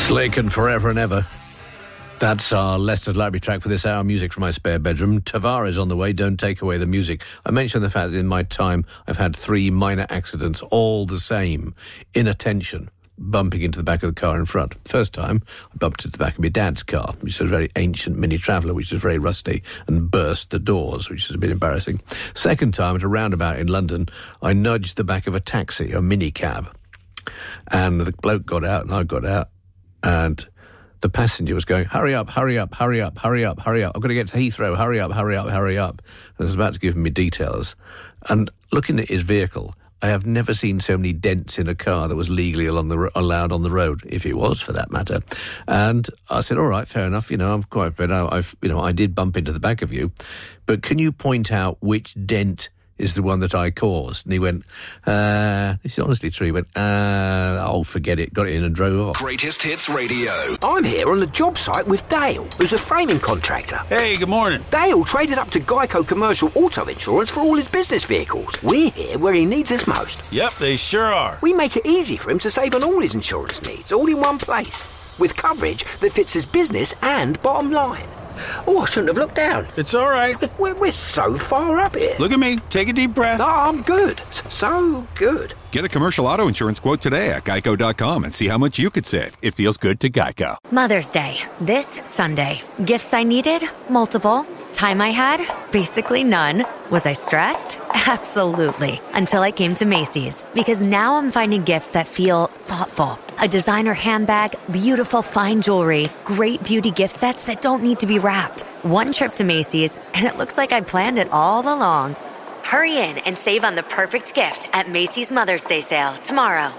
Slick and Forever and Ever. That's our Leicester's Library track for this hour. Music from my spare bedroom. Tavares on the way. Don't take away the music. I mentioned the fact that in my time I've had 3 minor accidents, all the same, inattention, bumping into the back of the car in front. First time, I bumped into the back of my dad's car, which was a very ancient Mini Traveller, which was very rusty, and burst the doors, which was a bit embarrassing. Second time, at a roundabout in London, I nudged the back of a taxi, a mini cab, and the bloke got out and I got out, and the passenger was going, hurry up, hurry up, hurry up, hurry up, hurry up. I've got to get to Heathrow, hurry up, hurry up, hurry up. And he was about to give me details. And looking at his vehicle, I have never seen so many dents in a car that was legally allowed on the road, if it was, for that matter. And I said, all right, fair enough, I'm quite bad. I did bump into the back of you, but can you point out which dent is the one that I caused? And he went, this is honestly true. He went, forget it. Got it in and drove off. Greatest Hits Radio. I'm here on the job site with Dale, who's a framing contractor. Hey, good morning. Dale traded up to Geico Commercial Auto Insurance for all his business vehicles. We're here where he needs us most. Yep, they sure are. We make it easy for him to save on all his insurance needs, all in one place, with coverage that fits his business and bottom line. Oh, I shouldn't have looked down. It's all right. We're so far up here. Look at me. Take a deep breath. Oh, I'm good. So good. Get a commercial auto insurance quote today at Geico.com and see how much you could save. It feels good to Geico. Mother's Day, this Sunday. Gifts I needed? Multiple. Time I had? Basically none. Was I stressed? Absolutely. Until I came to Macy's. Because now I'm finding gifts that feel thoughtful. A designer handbag, beautiful fine jewelry, great beauty gift sets that don't need to be wrapped. One trip to Macy's, and it looks like I planned it all along. Hurry in and save on the perfect gift at Macy's Mother's Day sale tomorrow.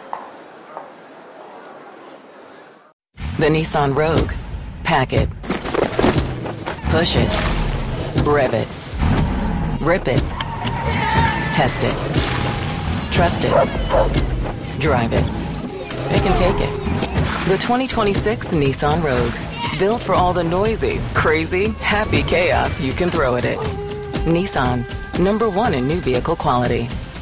The Nissan Rogue. Pack it. Push it. Rev it. Rip it. Test it. Trust it. Drive it. It can take it. The 2026 Nissan Rogue. Built for all the noisy, crazy, happy chaos you can throw at it. Nissan. #1 in new vehicle quality.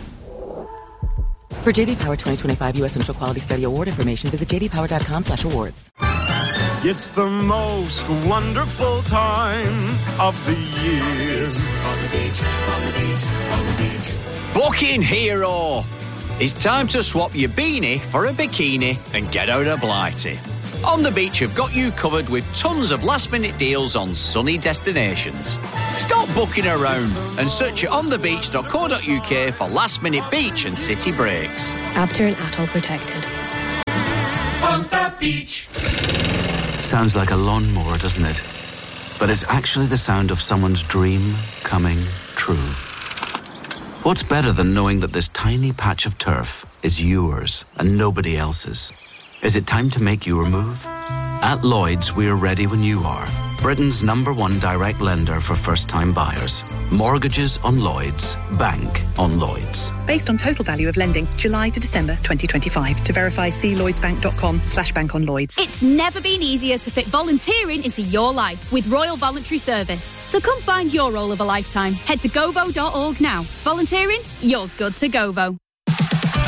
For JD Power 2025 U.S. Initial Quality Study Award information, visit jdpower.com/awards. It's the most wonderful time of the year. On the beach, on the beach, on the beach. Booking Hero. It's time to swap your beanie for a bikini and get out of Blighty. On the Beach have got you covered with tons of last-minute deals on sunny destinations. Stop booking around and search at onthebeach.co.uk for last-minute beach and city breaks. Abter and Atoll protected. On the beach. Sounds like a lawnmower, doesn't it? But it's actually the sound of someone's dream coming true. What's better than knowing that this tiny patch of turf is yours and nobody else's? Is it time to make your move? At Lloyds, we're ready when you are. Britain's #1 direct lender for first-time buyers. Mortgages on Lloyds. Bank on Lloyds. Based on total value of lending, July to December 2025. To verify, see lloydsbank.com/bankonLloyds. It's never been easier to fit volunteering into your life with Royal Voluntary Service. So come find your role of a lifetime. Head to govo.org now. Volunteering? You're good to Govo.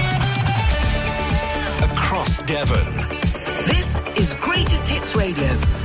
Across Devon. This is Greatest Hits Radio.